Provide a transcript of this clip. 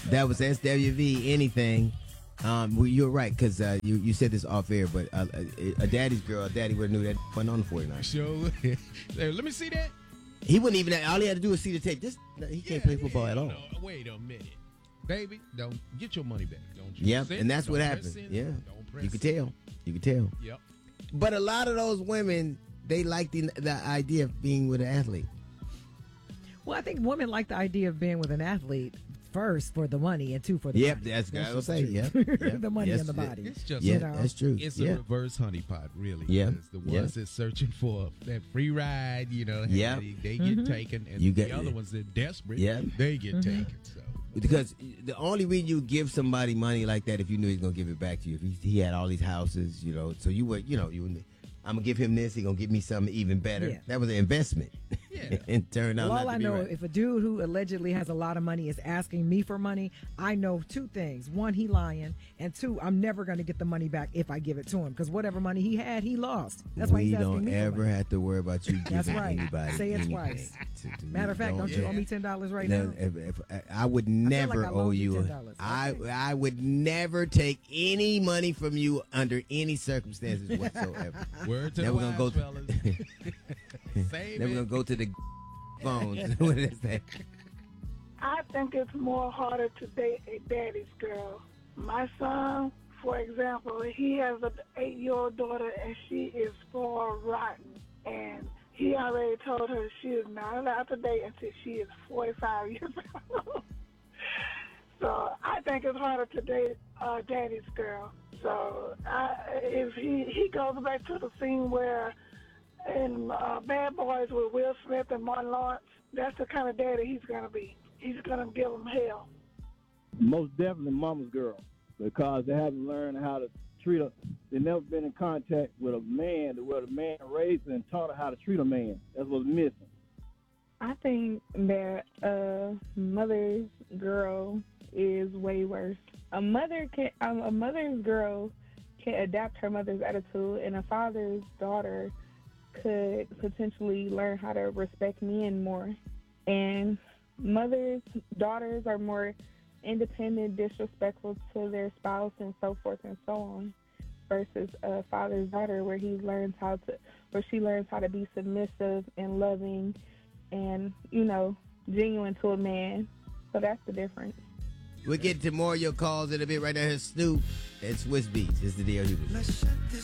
That was SWV. Anything. Well, you're right, because you said this off air, but a daddy's girl, a daddy would have knew that wasn't on the 49. Sure. Let me see that. He wouldn't even. All he had to do was see the tape. He can't play football at all. No, wait a minute, baby. Don't get your money back. Don't you? Yep, and that's what happened. Yeah, you could tell. You could tell. Yep. But a lot of those women, they like the idea of being with an athlete. Well, I think women like the idea of being with an athlete first for the money and two for the yep, body. that's what I was saying. Yep. The money and the body. It's just that's true. It's a reverse honeypot, really. Yeah. The ones that's searching for that free ride, they get taken, and the other ones that are desperate, they get taken. So. Because the only reason you give somebody money like that if you knew he's gonna give it back to you. If he had all these houses, so you would, I'm gonna give him this. He's gonna give me something even better. Yeah. That was an investment. Yeah. And turned out. Well, all I know, if a dude who allegedly has a lot of money is asking me for money, I know two things: one, he lying, and two, I'm never gonna get the money back if I give it to him, because whatever money he had, he lost. That's why he's asking me. We don't ever have to worry about you giving anybody. Say it anything twice. Matter of fact, don't you owe me $10 right now? If I would never owe you. $10. I would never take any money from you under any circumstances whatsoever. Word to never the gonna go fellas. Never gonna go to the phones. What is that? I think it's more harder to date a daddy's girl. My son, for example, he has an 8-year-old daughter, and she is spoiled rotten. And he already told her she is not allowed to date until she is 45 years old. So I think it's harder to date a daddy's girl. So if he goes back to the scene where in Bad Boys with Will Smith and Martin Lawrence, that's the kind of daddy he's going to be. He's going to give them hell. Most definitely mama's girl, because they haven't learned how to treat her. They've never been in contact with a man where the man raised and taught her how to treat a man. That's what's missing. I think that a mother's girl is way worse. A mother's girl can adapt her mother's attitude, and a father's daughter could potentially learn how to respect men more. And daughters are more independent, disrespectful to their spouse, and so forth and so on, versus a father's daughter where she learns how to be submissive and loving and, genuine to a man. So that's the difference. We'll get to more of your calls in a bit. Right now, here's Snoop and Swiss Beats. It's the DL Hughes.